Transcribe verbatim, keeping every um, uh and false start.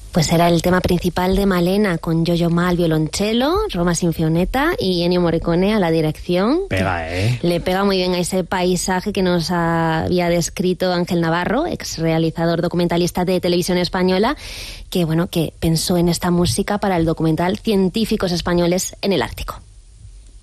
Pues era el tema principal de Malena, con Yo-Yo Ma al violonchelo, Roma Sinfioneta y Ennio Morricone a la dirección. Pega, ¿eh? Le pega muy bien a ese paisaje que nos había descrito Ángel Navarro, ex realizador documentalista de Televisión Española, que bueno, que pensó en esta música para el documental Científicos Españoles en el Ártico.